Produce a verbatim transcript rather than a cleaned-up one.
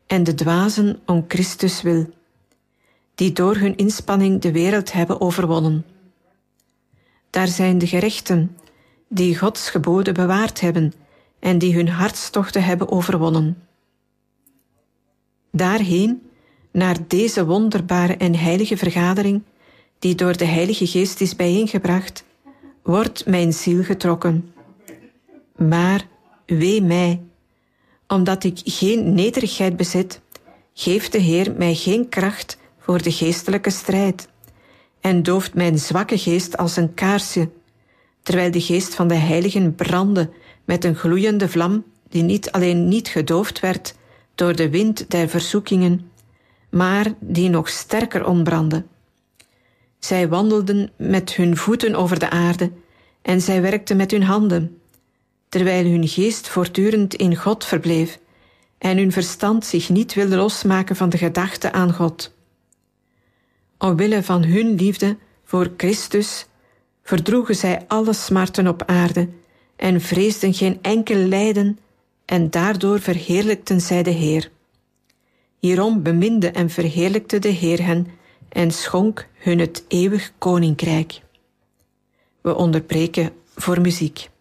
en de dwazen om Christus wil, die door hun inspanning de wereld hebben overwonnen. Daar zijn de gerechten, die Gods geboden bewaard hebben en die hun hartstochten hebben overwonnen. Daarheen, naar deze wonderbare en heilige vergadering, die door de Heilige Geest is bijeengebracht, wordt mijn ziel getrokken. Maar wee mij, omdat ik geen nederigheid bezit, geeft de Heer mij geen kracht voor de geestelijke strijd en dooft mijn zwakke geest als een kaarsje, terwijl de geest van de heiligen brandde met een gloeiende vlam die niet alleen niet gedoofd werd door de wind der verzoekingen, maar die nog sterker ontbrandde. Zij wandelden met hun voeten over de aarde en zij werkten met hun handen, terwijl hun geest voortdurend in God verbleef en hun verstand zich niet wilde losmaken van de gedachte aan God. Omwille van hun liefde voor Christus verdroegen zij alle smarten op aarde en vreesden geen enkel lijden en daardoor verheerlijkten zij de Heer. Hierom beminde en verheerlijkte de Heer hen en schonk hun het eeuwig koninkrijk. We onderbreken voor muziek.